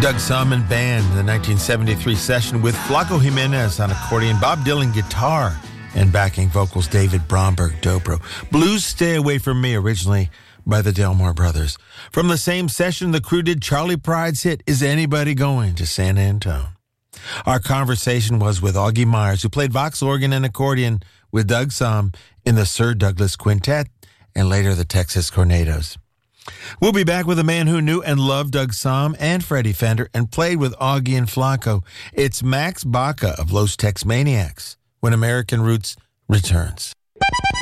Doug Simon Band, the 1973 session with Flaco Jimenez on accordion, Bob Dylan guitar, and backing vocals David Bromberg dobro. Blues Stay Away From Me, originally by the Delmore Brothers. From the same session, the crew did Charlie Pride's hit, Is Anybody Going to San Antone? Our conversation was with Augie Myers, who played Vox organ and accordion with Doug Sahm in the Sir Douglas Quintet and later the Texas Tornadoes. We'll be back with a man who knew and loved Doug Sahm and Freddie Fender and played with Augie and Flaco. It's Max Baca of Los Tex Maniacs when American Roots returns.